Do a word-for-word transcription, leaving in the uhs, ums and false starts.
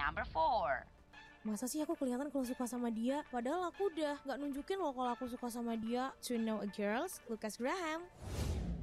Number four. Masa sih aku kelihatan kalau suka sama dia? Padahal aku udah gak nunjukin loh kalau aku suka sama dia. To know a girls, Lucas Graham.